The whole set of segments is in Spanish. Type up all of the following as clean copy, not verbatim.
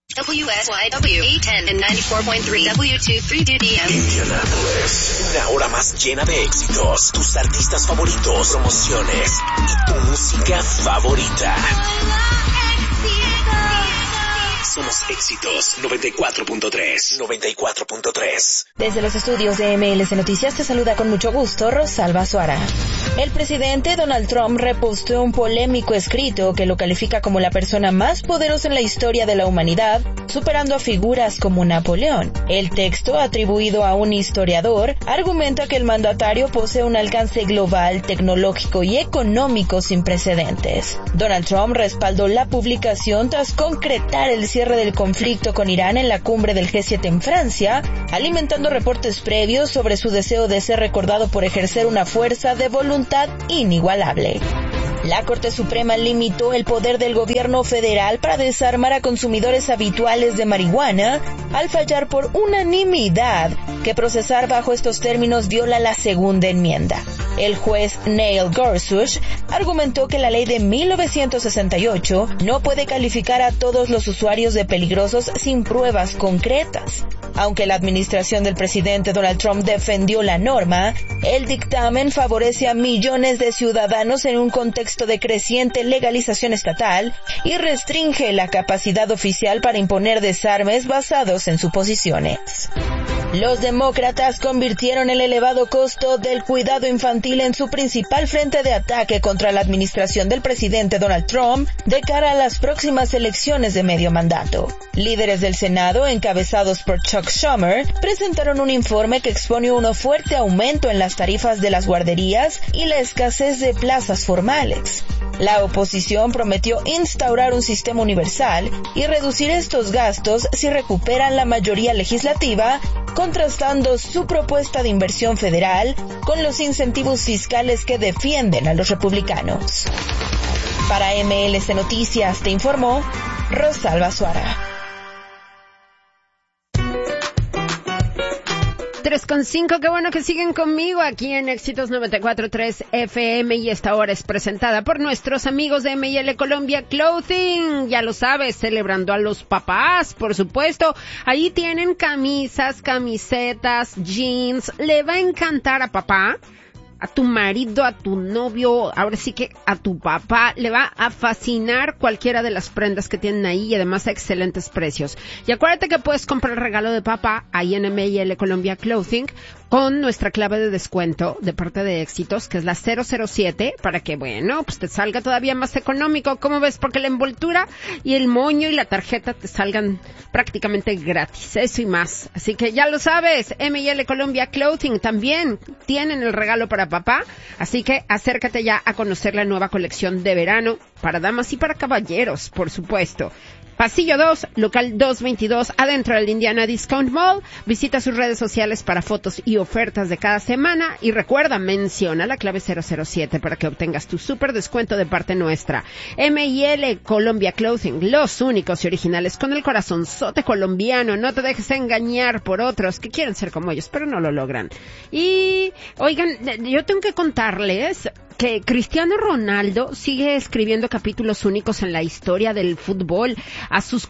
WSYW 810 and 94.3 W23DDM. Indianapolis, una hora más llena de éxitos, tus artistas favoritos, promociones y tu música favorita. Somos Éxitos 94.3. 94.3. Desde los estudios de MLS Noticias te saluda con mucho gusto Rosalba Suara. El presidente Donald Trump reposteó un polémico escrito que lo califica como la persona más poderosa en la historia de la humanidad, superando a figuras como Napoleón. El texto, atribuido a un historiador, argumenta que el mandatario posee un alcance global, tecnológico y económico sin precedentes. Donald Trump respaldó la publicación tras concretar el cierre del conflicto con Irán en la cumbre del G7 en Francia, alimentando reportes previos sobre su deseo de ser recordado por ejercer una fuerza de voluntad inigualable. La Corte Suprema limitó el poder del gobierno federal para desarmar a consumidores habituales de marihuana al fallar por unanimidad que procesar bajo estos términos viola la segunda enmienda. El juez Neil Gorsuch argumentó que la ley de 1968 no puede calificar a todos los usuarios de peligrosos sin pruebas concretas. Aunque la administración del presidente Donald Trump defendió la norma, el dictamen favorece a millones de ciudadanos en un contexto de creciente legalización estatal y restringe la capacidad oficial para imponer desarmes basados en suposiciones. Los demócratas convirtieron el elevado costo del cuidado infantil en su principal frente de ataque contra la administración del presidente Donald Trump de cara a las próximas elecciones de medio mandato. Líderes del Senado, encabezados por Chuck Schumer, presentaron un informe que expone un fuerte aumento en las tarifas de las guarderías y la escasez de plazas formales. La oposición prometió instaurar un sistema universal y reducir estos gastos si recuperan la mayoría legislativa, contrastando su propuesta de inversión federal con los incentivos fiscales que defienden a los republicanos. Para MLS Noticias te informó Rosalba Suara. 3:5, qué bueno que siguen conmigo aquí en Éxitos 94.3 FM y esta hora es presentada por nuestros amigos de M&L Colombia Clothing. Ya lo sabes, celebrando a los papás, por supuesto. Ahí tienen camisas, camisetas, jeans. Le va a encantar a papá, a tu marido, a tu novio, ahora sí que a tu papá, le va a fascinar cualquiera de las prendas que tienen ahí y además a excelentes precios. Y acuérdate que puedes comprar el regalo de papá ahí en M&L Colombia Clothing con nuestra clave de descuento de parte de Éxitos, que es la 007, para que, bueno, pues te salga todavía más económico. ¿Cómo ves? Porque la envoltura y el moño y la tarjeta te salgan prácticamente gratis, eso y más. Así que ya lo sabes, M&L Colombia Clothing también tienen el regalo para papá, así que acércate ya a conocer la nueva colección de verano para damas y para caballeros, por supuesto. Pasillo 2, local 222, adentro del Indiana Discount Mall. Visita sus redes sociales para fotos y ofertas de cada semana. Y recuerda, menciona la clave 007 para que obtengas tu súper descuento de parte nuestra. M&L Colombia Clothing, los únicos y originales con el corazonzote colombiano. No te dejes engañar por otros que quieren ser como ellos, pero no lo logran. Y, oigan, yo tengo que contarles que Cristiano Ronaldo sigue escribiendo capítulos únicos en la historia del fútbol. A sus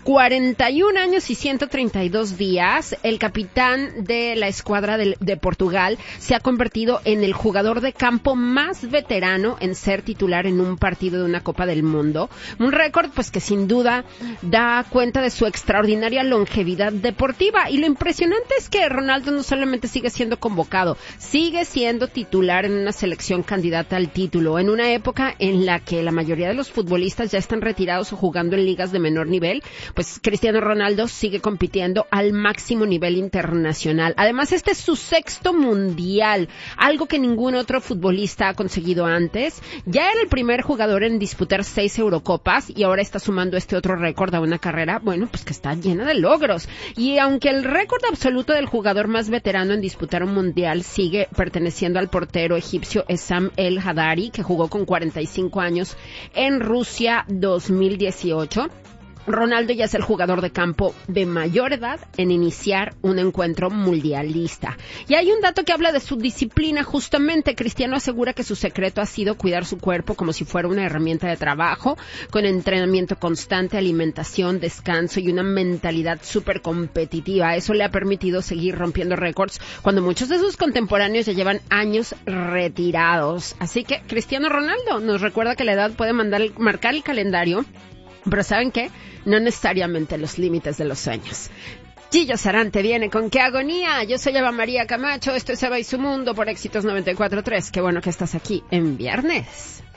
41 años y 132 días, el capitán de la escuadra de Portugal se ha convertido en el jugador de campo más veterano en ser titular en un partido de una Copa del Mundo. Un récord pues que sin duda da cuenta de su extraordinaria longevidad deportiva. Y lo impresionante es que Ronaldo no solamente sigue siendo convocado, sigue siendo titular en una selección candidata al título, en una época en la que la mayoría de los futbolistas ya están retirados o jugando en ligas de menor nivel. Pues Cristiano Ronaldo sigue compitiendo al máximo nivel internacional. Además, este es su 6º mundial, algo que ningún otro futbolista ha conseguido antes. Ya era el primer jugador en disputar 6 Eurocopas y ahora está sumando este otro récord a una carrera, bueno, pues que está llena de logros. Y aunque el récord absoluto del jugador más veterano en disputar un mundial sigue perteneciendo al portero egipcio Essam El Hadari, que jugó con 45 años en Rusia 2018, Ronaldo ya es el jugador de campo de mayor edad en iniciar un encuentro mundialista. Y hay un dato que habla de su disciplina justamente. Cristiano asegura que su secreto ha sido cuidar su cuerpo como si fuera una herramienta de trabajo, con entrenamiento constante, alimentación, descanso y una mentalidad súper competitiva. Eso le ha permitido seguir rompiendo récords cuando muchos de sus contemporáneos ya llevan años retirados. Así que Cristiano Ronaldo nos recuerda que la edad puede marcar el calendario, pero ¿saben qué? No necesariamente los límites de los sueños. Gillo Sarante viene con ¡Qué agonía! Yo soy Eva María Camacho, esto es Eva y su Mundo por Éxitos 94.3. Qué bueno que estás aquí en viernes.